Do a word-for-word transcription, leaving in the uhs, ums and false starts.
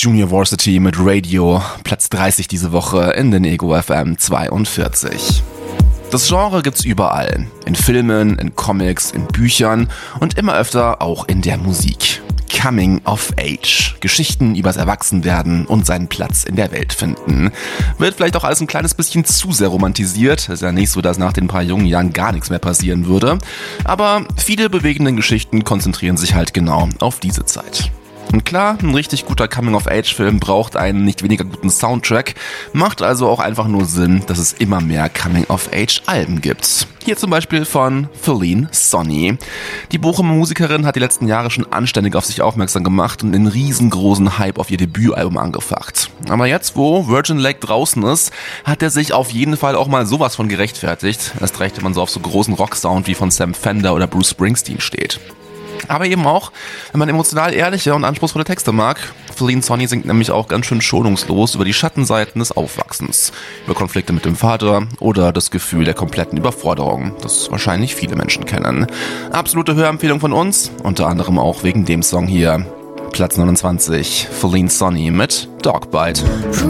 Junior Varsity mit Radio, Platz dreißig diese Woche in den Ego F M zweiundvierzig. Das Genre gibt's überall. In Filmen, in Comics, in Büchern und immer öfter auch in der Musik. Coming of Age. Geschichten übers Erwachsenwerden und seinen Platz in der Welt finden. Wird vielleicht auch alles ein kleines bisschen zu sehr romantisiert. Ist ja nicht so, dass nach den paar jungen Jahren gar nichts mehr passieren würde. Aber viele bewegende Geschichten konzentrieren sich halt genau auf diese Zeit. Und klar, ein richtig guter Coming-of-Age-Film braucht einen nicht weniger guten Soundtrack, macht also auch einfach nur Sinn, dass es immer mehr Coming-of-Age-Alben gibt. Hier zum Beispiel von Feline Sonny. Die Bochumer Musikerin hat die letzten Jahre schon anständig auf sich aufmerksam gemacht und einen riesengroßen Hype auf ihr Debütalbum angefacht. Aber jetzt, wo Virgin Lake draußen ist, hat er sich auf jeden Fall auch mal sowas von gerechtfertigt. Erst recht, wenn man so auf so großen Rocksound wie von Sam Fender oder Bruce Springsteen steht. Aber eben auch, wenn man emotional ehrliche und anspruchsvolle Texte mag. Feline Sonny singt nämlich auch ganz schön schonungslos über die Schattenseiten des Aufwachsens, über Konflikte mit dem Vater oder das Gefühl der kompletten Überforderung, das wahrscheinlich viele Menschen kennen. Absolute Hörempfehlung von uns, unter anderem auch wegen dem Song hier. Platz neunundzwanzig, Feline Sonny mit Dogbite.